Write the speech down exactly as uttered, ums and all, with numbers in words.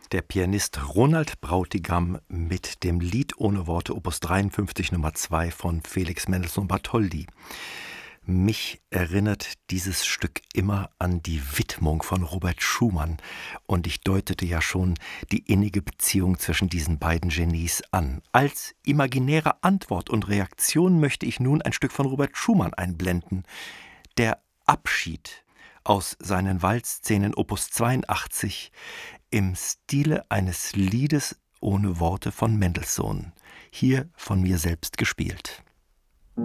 Der Pianist Ronald Brautigam mit dem Lied ohne Worte Opus dreiundfünfzig Nummer zwei von Felix Mendelssohn Bartholdy. Mich erinnert dieses Stück immer an die Widmung von Robert Schumann, und ich deutete ja schon die innige Beziehung zwischen diesen beiden Genies an. Als imaginäre Antwort und Reaktion möchte ich nun ein Stück von Robert Schumann einblenden. Der Abschied aus seinen Walzszenen Opus zweiundachtzig im Stile eines Liedes ohne Worte von Mendelssohn, hier von mir selbst gespielt.